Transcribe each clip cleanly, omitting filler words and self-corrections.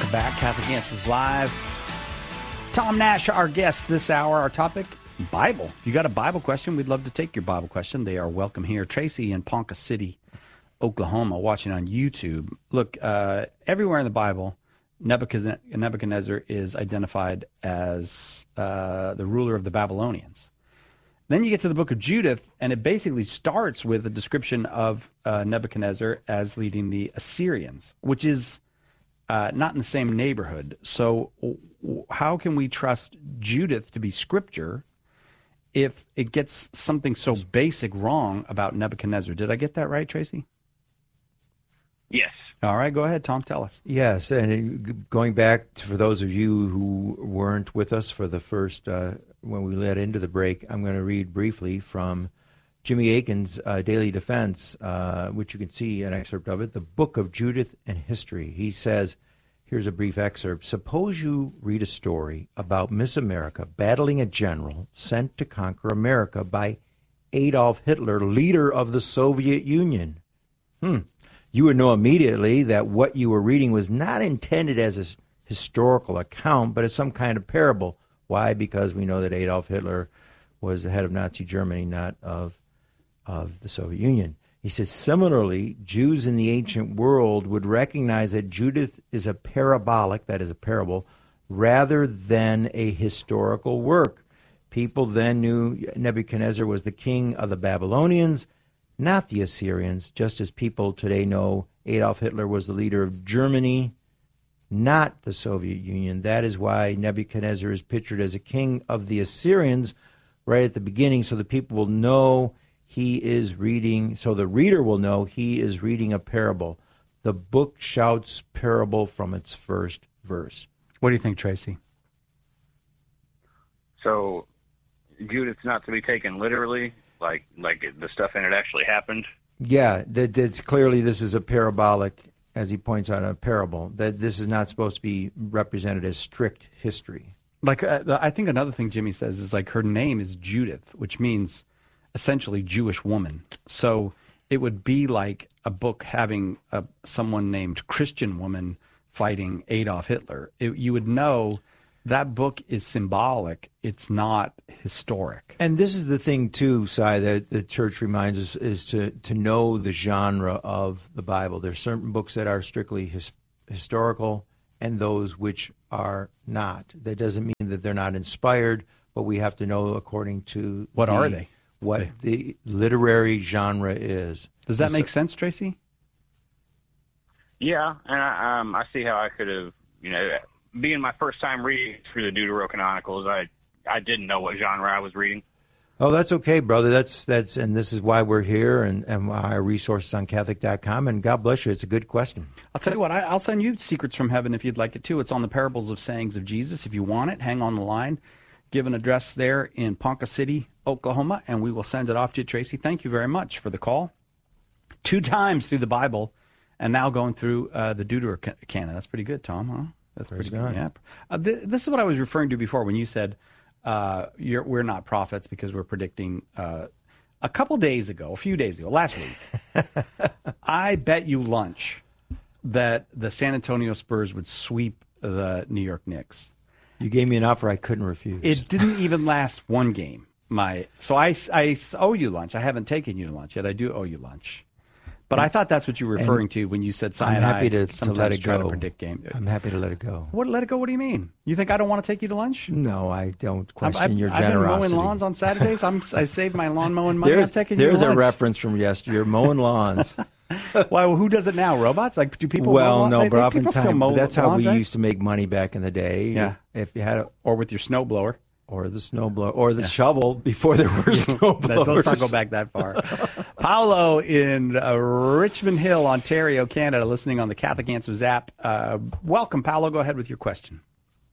We're back. Catholic Answers Live. Tom Nash, our guest this hour. Our topic, Bible. If you got a Bible question, we'd love to take your Bible question. They are welcome here. Tracy in Ponca City, Oklahoma, watching on YouTube. Look, everywhere in the Bible, Nebuchadnezzar is identified as the ruler of the Babylonians. Then you get to the book of Judith, and it basically starts with a description of Nebuchadnezzar as leading the Assyrians, which is not in the same neighborhood. So how can we trust Judith to be scripture if it gets something so basic wrong about Nebuchadnezzar? Did I get that right, Tracy? Yes. All right, go ahead, Tom, tell us. Yes, and going back to, for those of you who weren't with us for the first, when we led into the break, I'm going to read briefly from Jimmy Akin's Daily Defense, which you can see an excerpt of it, The Book of Judith and History. He says, here's a brief excerpt. Suppose you read a story about Miss America battling a general sent to conquer America by Adolf Hitler, leader of the Soviet Union. You would know immediately that what you were reading was not intended as a historical account, but as some kind of parable. Why? Because we know that Adolf Hitler was the head of Nazi Germany, not of the Soviet Union. He says, similarly, Jews in the ancient world would recognize that Judith is a parabolic, that is a parable, rather than a historical work. People then knew Nebuchadnezzar was the king of the Babylonians, not the Assyrians, just as people today know Adolf Hitler was the leader of Germany, not the Soviet Union. That is why Nebuchadnezzar is pictured as a king of the Assyrians right at the beginning, so the people will know he is reading, so the reader will know he is reading a parable. The book shouts parable from its first verse. What do you think, Tracy? So Judith's not to be taken literally? Like the stuff in it actually happened? Yeah, that's clearly this is a parabolic, as he points out, a parable. That this is not supposed to be represented as strict history. Like I think another thing Jimmy says is like her name is Judith, which means essentially Jewish woman. So it would be like a book having someone named Christian woman fighting Adolf Hitler. You would know that book is symbolic. It's not historic. And this is the thing, too, Cy, that the church reminds us, is to know the genre of the Bible. There's certain books that are strictly historical and those which are not. That doesn't mean that they're not inspired, but we have to know according to what are they? What the literary genre is. Does that make sense, Tracy? Yeah, and I see how I could have, being my first time reading through the Deuterocanonicals, I didn't know what genre I was reading. Oh, that's okay, brother. That's and this is why we're here, and our resources on Catholic.com. And God bless you. It's a good question. I'll tell you what. I'll send you Secrets from Heaven if you'd like it too. It's on the Parables of Sayings of Jesus. If you want it, hang on the line. Give an address there in Ponca City, Oklahoma, and we will send it off to you, Tracy. Thank you very much for the call. 2 times through the Bible, and now going through the Deuterocanon. That's pretty good, Tom, huh? That's pretty good. Yeah. This is what I was referring to before when you said we're not prophets because we're predicting. A few days ago, last week, I bet you lunch that the San Antonio Spurs would sweep the New York Knicks. You gave me an offer I couldn't refuse. It didn't even last one game. So I owe you lunch. I haven't taken you to lunch yet. I do owe you lunch. But I thought that's what you were referring to when you said I'm happy to let it try go. To predict game. I'm happy to let it go. What, let it go? What do you mean? You think I don't want to take you to lunch? No, I don't question your generosity. I've been mowing lawns on Saturdays. I saved my lawn mowing money. I'm taking you to lunch. There's a reference from yesterday. Mowing lawns. Well, who does it now? Robots? Like, do people? Well, mow no, but oftentimes that's how we right? used to make money back in the day. Yeah, if you had or with your snowblower. Or the snowblower, or the shovel before there were snowblowers. Let's not go back that far. Paolo in Richmond Hill, Ontario, Canada, listening on the Catholic Answers app. Welcome, Paolo. Go ahead with your question.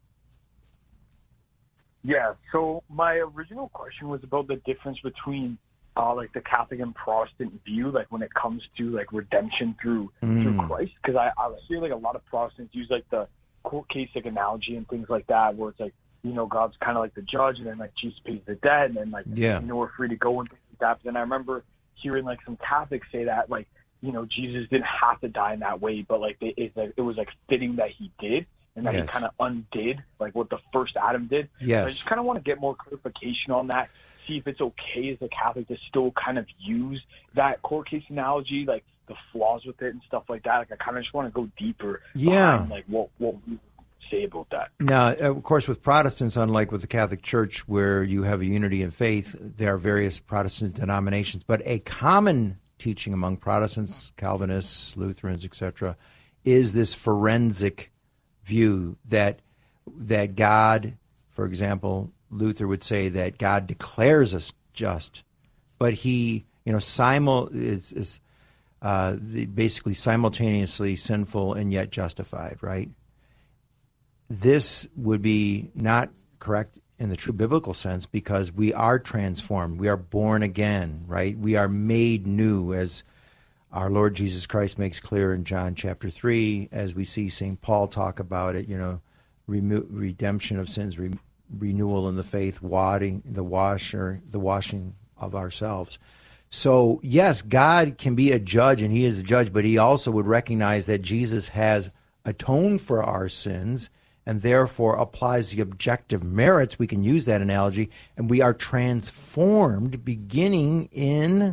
Yeah, so my original question was about the difference between like the Catholic and Protestant view, like when it comes to like redemption through Christ. Because I hear like a lot of Protestants use like the court case like analogy and things like that, where it's like, God's kind of like the judge, and then like Jesus pays the debt, and then like we're free to go and things like that. But then I remember hearing like some Catholics say that like Jesus didn't have to die in that way, but like it was like fitting that he did. and that he kind of undid like what the first Adam did. Yes. I just kind of want to get more clarification on that, see if it's okay as a Catholic to still kind of use that court case analogy, like the flaws with it and stuff like that. Like I kind of just want to go deeper behind, like what we say about that. Now, of course, with Protestants, unlike with the Catholic Church where you have a unity in faith, there are various Protestant denominations, but a common teaching among Protestants, Calvinists, Lutherans, etc., is this forensic view that God, for example, Luther would say that God declares us just, but he, is basically simultaneously sinful and yet justified, right? This would be not correct in the true biblical sense because we are transformed. We are born again, right? We are made new, as our Lord Jesus Christ makes clear in John chapter 3, as we see St. Paul talk about it, redemption of sins, renewal in the faith, the washing of ourselves. So, yes, God can be a judge, and he is a judge, but he also would recognize that Jesus has atoned for our sins and therefore applies the objective merits. We can use that analogy, and we are transformed beginning in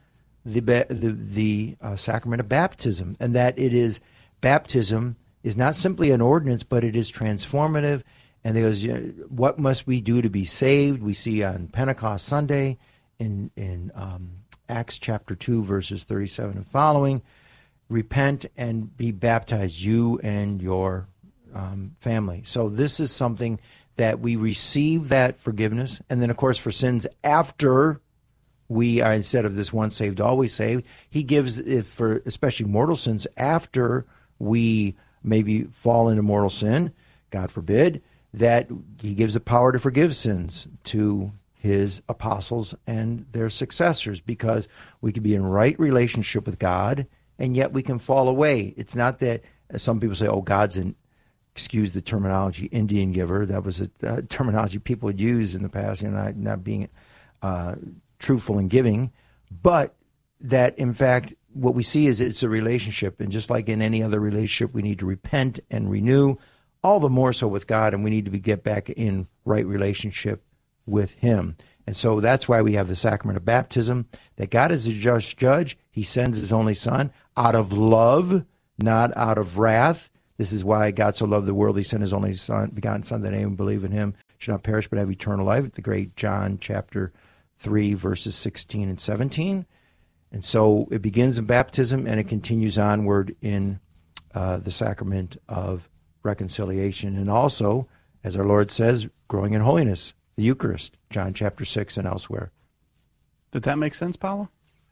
the sacrament of baptism, and that baptism is not simply an ordinance, but it is transformative. And there goes, what must we do to be saved? We see on Pentecost Sunday in Acts chapter 2, verses 37 and following, repent and be baptized, you and your family. So this is something that we receive that forgiveness. And then, of course, for sins after we are, instead of this once saved, always saved, he gives it for especially mortal sins after we maybe fall into mortal sin, God forbid, that he gives the power to forgive sins to his apostles and their successors, because we can be in right relationship with God and yet we can fall away. It's not that, as some people say, God's an, excuse the terminology, Indian giver. That was a terminology people would use in the past, not being truthful in giving, but that in fact what we see is it's a relationship, and just like in any other relationship, we need to repent and renew, all the more so with God, and we need to get back in right relationship with him. And so that's why we have the sacrament of baptism, that God is a just judge. He sends his only Son out of love, not out of wrath. This is why God so loved the world, he sent his only Son, begotten Son, that anyone who believe in him should not perish but have eternal life. The great John chapter 3, verses 16 and 17. And so it begins in baptism and it continues onward in the sacrament of reconciliation. And also, as our Lord says, growing in holiness, the Eucharist, John chapter 6 and elsewhere. Did that make sense, Paolo?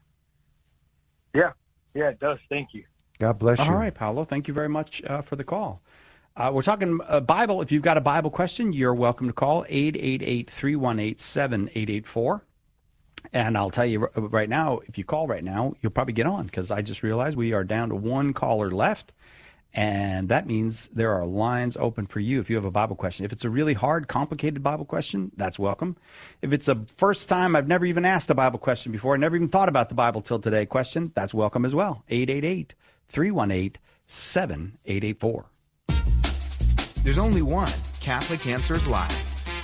Yeah, it does. Thank you. God bless you. All right, Paolo. Thank you very much for the call. We're talking Bible. If you've got a Bible question, you're welcome to call 888-318-7884. And I'll tell you right now, if you call right now, you'll probably get on, because I just realized we are down to one caller left. And that means there are lines open for you if you have a Bible question. If it's a really hard, complicated Bible question, that's welcome. If it's a first time, I've never even asked a Bible question before, I never even thought about the Bible till today question, that's welcome as well. 888-318-7884. There's only one Catholic Answers Live.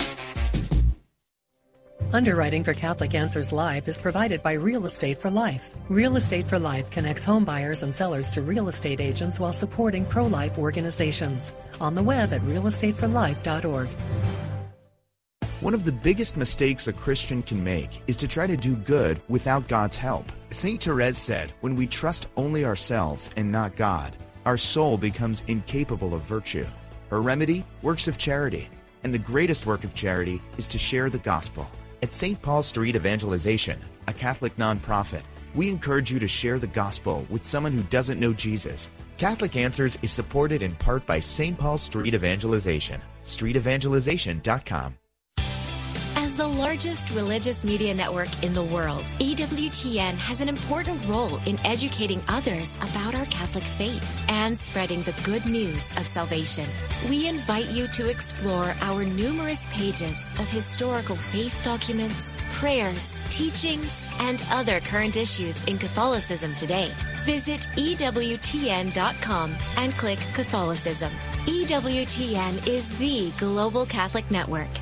Underwriting for Catholic Answers Live is provided by Real Estate for Life. Real Estate for Life connects home buyers and sellers to real estate agents while supporting pro-life organizations. On the web at realestateforlife.org. One of the biggest mistakes a Christian can make is to try to do good without God's help. St. Therese said, when we trust only ourselves and not God, our soul becomes incapable of virtue. Her remedy? Works of charity. And the greatest work of charity is to share the gospel. At St. Paul Street Evangelization, a Catholic nonprofit, we encourage you to share the gospel with someone who doesn't know Jesus. Catholic Answers is supported in part by St. Paul Street Evangelization, streetevangelization.com. As the largest religious media network in the world, EWTN has an important role in educating others about our Catholic faith and spreading the good news of salvation. We invite you to explore our numerous pages of historical faith documents, prayers, teachings, and other current issues in Catholicism today. Visit EWTN.com and click Catholicism. EWTN is the Global Catholic Network.